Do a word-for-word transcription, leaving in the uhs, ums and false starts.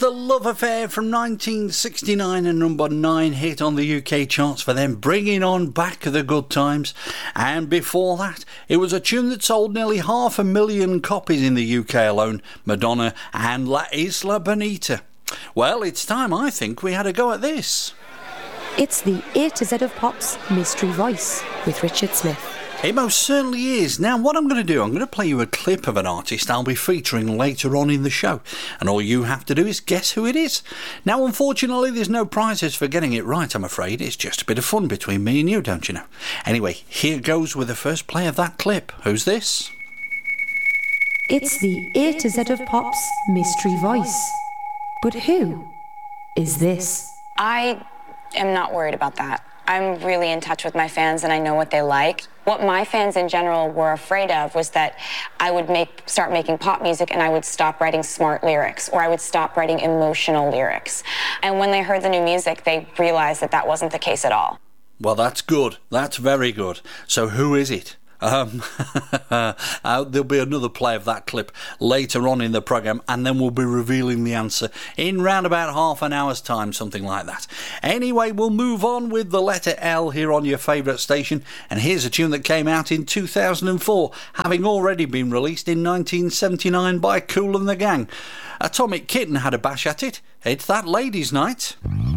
The Love Affair from nineteen sixty-nine, a number nine hit on the U K charts for them, bringing on back the good times. And before that, it was a tune that sold nearly half a million copies in the U K alone, Madonna and La Isla Bonita. Well, it's time, I think, we had a go at this. It's the A to Z of Pop's Mystery Voice with Richard Smith. It most certainly is. Now, what I'm going to do, I'm going to play you a clip of an artist I'll be featuring later on in the show. And all you have to do is guess who it is. Now, unfortunately, there's no prizes for getting it right, I'm afraid. It's just a bit of fun between me and you, don't you know? Anyway, here goes with the first play of that clip. Who's this? It's the A to Z of Pop's Mystery Voice. But who is this? I am not worried about that. I'm really in touch with my fans and I know what they like. What my fans in general were afraid of was that I would make start making pop music and I would stop writing smart lyrics, or I would stop writing emotional lyrics. And when they heard the new music, they realized that that wasn't the case at all. Well, that's good. That's very good. So who is it? Um, uh, there'll be another play of that clip later on in the programme, and then we'll be revealing the answer in round about half an hour's time, something like that. Anyway, we'll move on with the letter L here on your favourite station, and here's a tune that came out in two thousand four, having already been released in nineteen seventy-nine by Kool and the Gang. Atomic Kitten had a bash at it. It's That Ladies' Night.